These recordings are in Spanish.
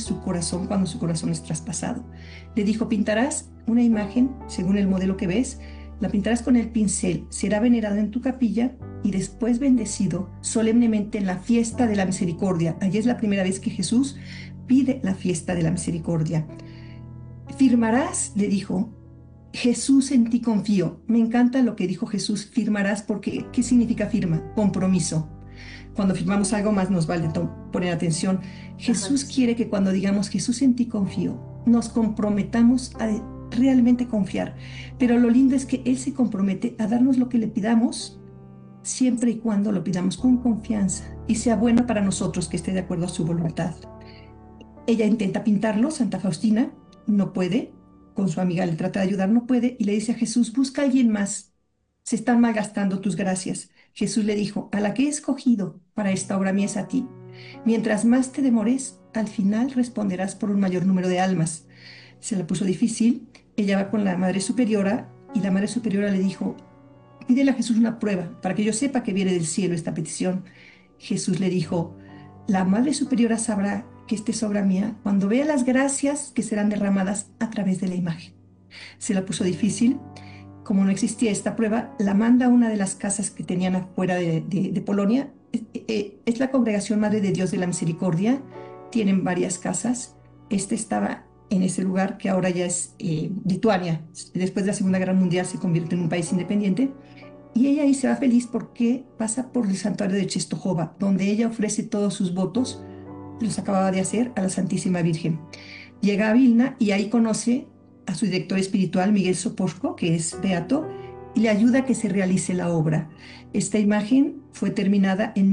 su corazón cuando su corazón es traspasado. Le dijo, pintarás una imagen según el modelo que ves, la pintarás con el pincel, será venerado en tu capilla y después bendecido solemnemente en la fiesta de la misericordia. Allí es la primera vez que Jesús pide la fiesta de la misericordia. Firmarás, le dijo, Jesús, en ti confío. Me encanta lo que dijo Jesús, firmarás, porque ¿qué significa firma? Compromiso. Cuando firmamos algo más nos vale poner atención. Jesús quiere que cuando digamos Jesús, en ti confío, nos comprometamos a realmente confiar. Pero lo lindo es que Él se compromete a darnos lo que le pidamos, siempre y cuando lo pidamos con confianza y sea bueno para nosotros, que esté de acuerdo a su voluntad. Ella intenta pintarlo, Santa Faustina, no puede. Con su amiga le trata de ayudar, no puede, y le dice a Jesús, busca a alguien más. Se están malgastando tus gracias. Jesús le dijo, a la que he escogido para esta obra mía es a ti. Mientras más te demores, al final responderás por un mayor número de almas. Se la puso difícil. Ella va con la Madre Superiora y la Madre Superiora le dijo, pídele a Jesús una prueba para que yo sepa que viene del cielo esta petición. Jesús le dijo, la Madre Superiora sabrá que esta es obra mía cuando vea las gracias que serán derramadas a través de la imagen. Se la puso difícil. Como no existía esta prueba, la manda a una de las casas que tenían afuera de Polonia. Es la Congregación Madre de Dios de la Misericordia. Tienen varias casas. Este estaba en ese lugar que ahora ya es Lituania. Después de la Segunda Guerra Mundial se convierte en un país independiente. Y ella ahí se va feliz porque pasa por el santuario de Czestochowa, donde ella ofrece todos sus votos, los acababa de hacer, a la Santísima Virgen. Llega a Vilna y ahí conoce a su director espiritual, Miguel Sopoćko, que es beato, y le ayuda a que se realice la obra. Esta imagen fue terminada en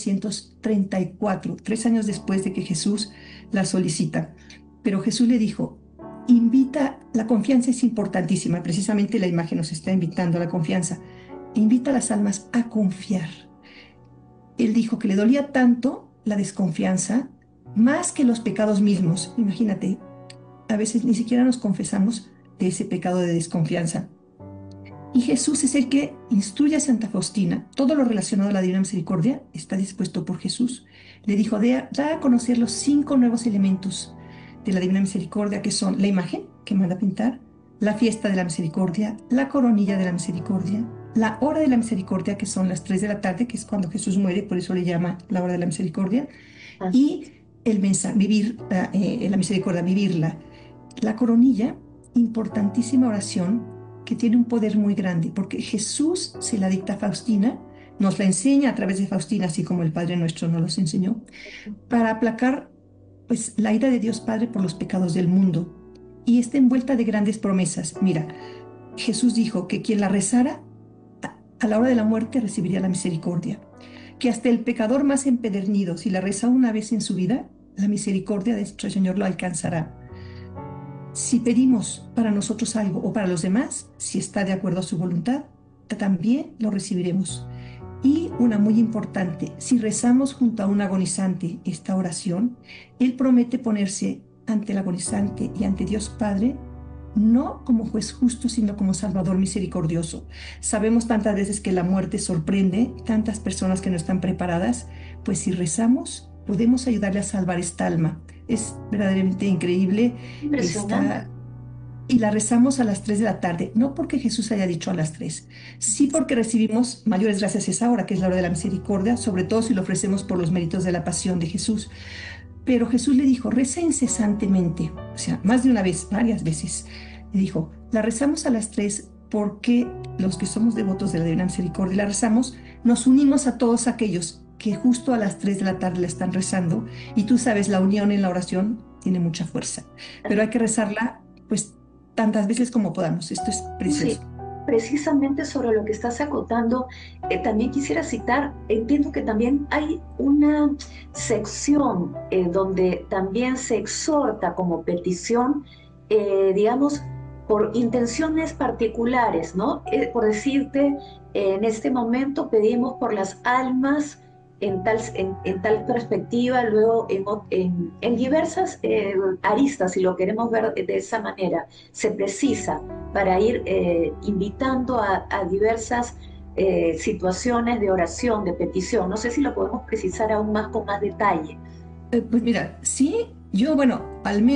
1934, 3 años después de que Jesús la solicita. Pero Jesús le dijo, la confianza es importantísima, precisamente la imagen nos está invitando a la confianza. Invita a las almas a confiar. Él dijo que le dolía tanto la desconfianza, más que los pecados mismos. Imagínate, a veces ni siquiera nos confesamos de ese pecado de desconfianza. Y Jesús es el que instruye a Santa Faustina. Todo lo relacionado a la Divina Misericordia está dispuesto por Jesús. Le dijo, da a conocer los 5 nuevos elementos de la Divina Misericordia, que son la imagen que manda pintar, la fiesta de la misericordia, la coronilla de la misericordia, la hora de la misericordia, que son las 3 de la tarde, que es cuando Jesús muere, por eso le llama la hora de la misericordia, y el mensaje, vivir la misericordia, vivirla. La coronilla, importantísima oración que tiene un poder muy grande, porque Jesús se la dicta a Faustina, nos la enseña a través de Faustina, así como el Padre Nuestro nos los enseñó, para aplacar pues, la ira de Dios Padre por los pecados del mundo. Y está envuelta de grandes promesas. Mira, Jesús dijo que quien la rezara a la hora de la muerte recibiría la misericordia, que hasta el pecador más empedernido, si la reza una vez en su vida, la misericordia de nuestro Señor lo alcanzará. Si pedimos para nosotros algo o para los demás, si está de acuerdo a su voluntad, también lo recibiremos. Y una muy importante, si rezamos junto a un agonizante esta oración, él promete ponerse ante el agonizante y ante Dios Padre, no como juez justo, sino como Salvador misericordioso. Sabemos tantas veces que la muerte sorprende, tantas personas que no están preparadas, pues si rezamos, podemos ayudarle a salvar esta alma. Es verdaderamente increíble. Y la rezamos a las 3 de la tarde, no porque Jesús haya dicho a las 3, sí porque recibimos mayores gracias esa hora, que es la hora de la misericordia, sobre todo si lo ofrecemos por los méritos de la pasión de Jesús. Pero Jesús le dijo, reza incesantemente, o sea, más de una vez, varias veces. Le dijo, la rezamos a las 3 porque los que somos devotos de la Divina Misericordia la rezamos, nos unimos a todos aquellos que justo a las 3 de la tarde la están rezando, y tú sabes, la unión en la oración tiene mucha fuerza, pero hay que rezarla, pues, tantas veces como podamos. Esto es precioso. Sí, precisamente sobre lo que estás acotando, también quisiera citar, entiendo que también hay una sección donde también se exhorta como petición, digamos, por intenciones particulares, ¿no? Por decirte, en este momento pedimos por las almas en tal perspectiva, luego en diversas aristas, si lo queremos ver de esa manera, se precisa para ir invitando a diversas situaciones de oración, de petición. No sé si lo podemos precisar aún más con más detalle. Pues mira, sí, Yo, bueno, al menos